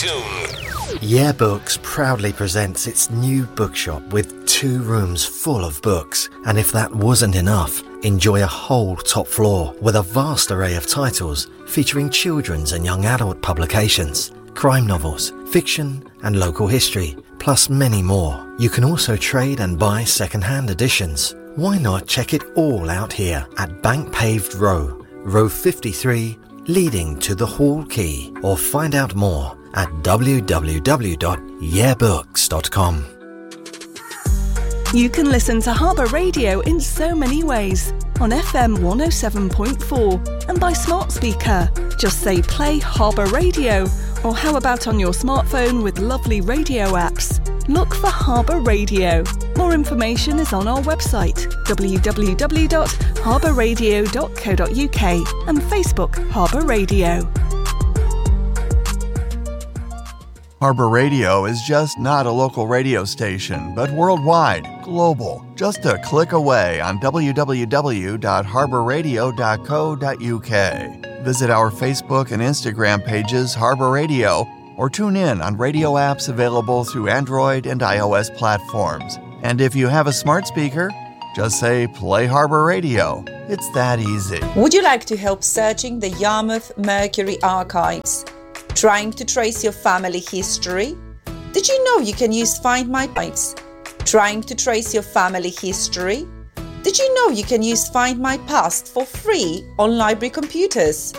tuned. Yeah Books proudly presents its new bookshop with 2 rooms full of books. And if that wasn't enough, enjoy a whole top floor with a vast array of titles featuring children's and young adult publications, crime novels, fiction and local history, plus many more. You can also trade and buy second-hand editions. Why not check it all out here at Bank Paved Row, row 53, leading to the Hall Quay, or find out more at www.yeahbooks.com. You can listen to Harbour Radio in so many ways. On FM 107.4 and by smart speaker. Just say play Harbour Radio, or how about on your smartphone with lovely radio apps. Look for Harbour Radio. More information is on our website www.harbourradio.co.uk and Facebook Harbour Radio. Harbour Radio is just not a local radio station, but worldwide, global. Just a click away on www.harbourradio.co.uk. Visit our Facebook and Instagram pages, Harbour Radio, or tune in on radio apps available through Android and iOS platforms. And if you have a smart speaker, just say play Harbour Radio. It's that easy. Would you like to help searching the Yarmouth Mercury archives? Trying to trace your family history? Did you know you can use Find My Pipes? Trying to trace your family history? Did you know you can use Find My Past for free on library computers?